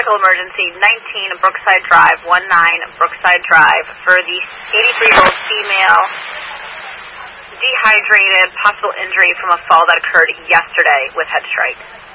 medical emergency 19 Brookside Drive, 19 Brookside Drive, for the 83-year-old female, dehydrated, possible injury from a fall that occurred yesterday with head strike.